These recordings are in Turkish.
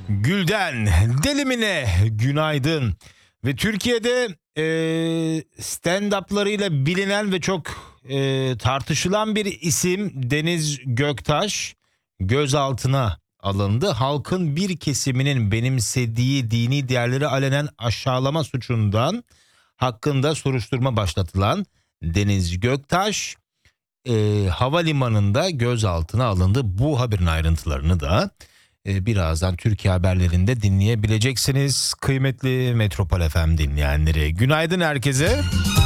Gülden Delimine günaydın. Ve Türkiye'de stand-up'larıyla bilinen ve çok tartışılan bir isim Deniz Göktaş gözaltına alındı. Halkın bir kesiminin benimsediği dini değerleri alenen aşağılama suçundan hakkında soruşturma başlatılan Deniz Göktaş havalimanında gözaltına alındı. Bu haberin ayrıntılarını da birazdan Türkiye haberlerinde dinleyebileceksiniz. Kıymetli Metropol FM dinleyenleri, günaydın herkese.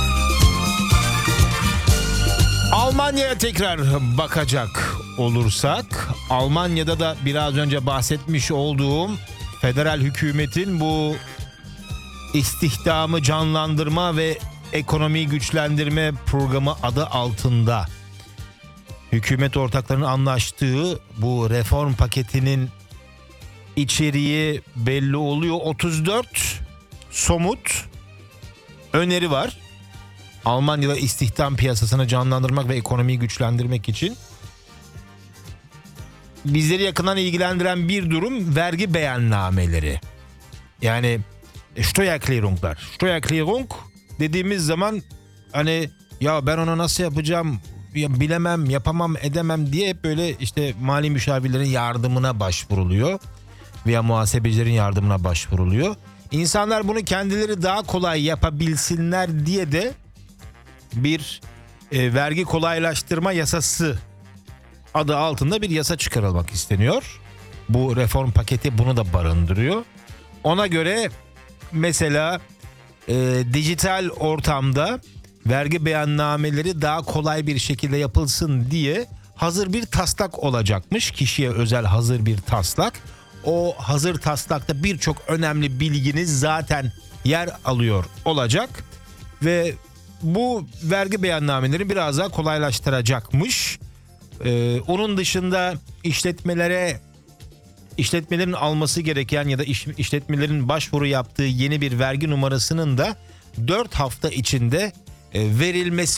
Almanya'ya tekrar bakacak olursak, Almanya'da da biraz önce bahsetmiş olduğum federal hükümetin bu istihdamı canlandırma ve ekonomiyi güçlendirme programı adı altında hükümet ortaklarının anlaştığı bu reform paketinin içeriği belli oluyor. 34 somut öneri var. Almanya'da istihdam piyasasını canlandırmak ve ekonomiyi güçlendirmek için. Bizleri yakından ilgilendiren bir durum vergi beyannameleri. Yani Steuererklärunglar. Steuererklärung dediğimiz zaman hani ya ben ona nasıl yapacağım, ya bilemem, yapamam, edemem diye hep böyle işte mali müşavirlerin yardımına başvuruluyor veya muhasebecilerin yardımına başvuruluyor. İnsanlar bunu kendileri daha kolay yapabilsinler diye de bir vergi kolaylaştırma yasası adı altında bir yasa çıkarılmak isteniyor. Bu reform paketi bunu da barındırıyor. Ona göre mesela dijital ortamda vergi beyannameleri daha kolay bir şekilde yapılsın diye hazır bir taslak olacakmış. Kişiye özel hazır bir taslak. O hazır taslakta birçok önemli bilginiz zaten yer alıyor olacak. Ve bu vergi beyannameleri biraz daha kolaylaştıracakmış. Onun dışında işletmelerin alması gereken ya da işletmelerin başvuru yaptığı yeni bir vergi numarasının da 4 hafta içinde verilmesi